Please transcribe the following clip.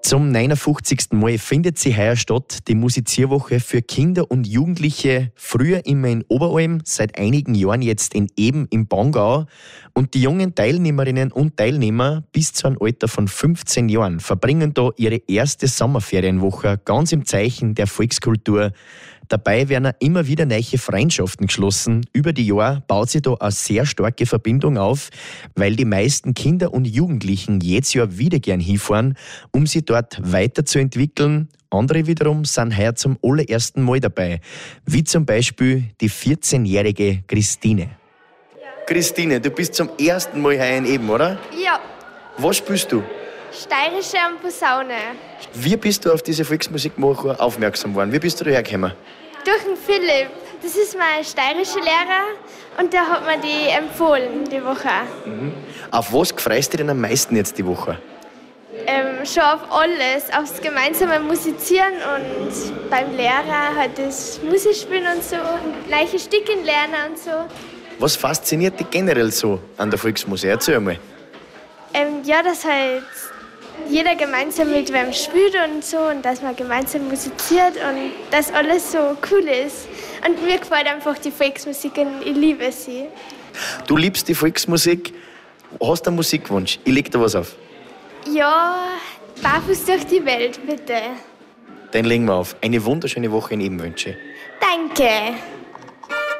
Zum 59. Mal findet sie heuer statt, die Musizierwoche für Kinder und Jugendliche, früher immer in Oberalm, seit einigen Jahren jetzt in Eben im Bongau. Und die jungen Teilnehmerinnen und Teilnehmer bis zu einem Alter von 15 Jahren verbringen da ihre erste Sommerferienwoche ganz im Zeichen der Volkskultur. Dabei werden immer wieder neue Freundschaften geschlossen. Über die Jahre baut sich da eine sehr starke Verbindung auf, weil die meisten Kinder und Jugendlichen jedes Jahr wieder gern hinfahren, um sich dort weiterzuentwickeln. Andere wiederum sind heuer zum allerersten Mal dabei, wie zum Beispiel die 14-jährige Christine. Ja. Christine, du bist zum ersten Mal heuer in Eben, oder? Ja, Was spielst du? steirische und Posaune. Wie bist du auf diese Volksmusikwoche aufmerksam geworden? Wie bist du da hergekommen? Durch den Philipp. Das ist mein steirischer Lehrer und der hat mir die empfohlen, die Woche. Auf was freust du dich denn am meisten jetzt die Woche? Schon auf alles, aufs gemeinsame Musizieren und beim Lehrer halt das Musikspielen und so, gleiche Stücke lernen und so. Was fasziniert dich generell so an der Volksmusik? Erzähl mal. Ja, dass halt jeder gemeinsam mit wem spielt und so und dass man gemeinsam musiziert und dass alles so cool ist. Und mir gefällt einfach die Volksmusik und ich liebe sie. Du liebst die Volksmusik, hast einen Musikwunsch. Ich leg dir was auf. Ja, barfuß durch die Welt, bitte. Den legen wir auf. Eine wunderschöne Woche in Eben wünsche. Danke.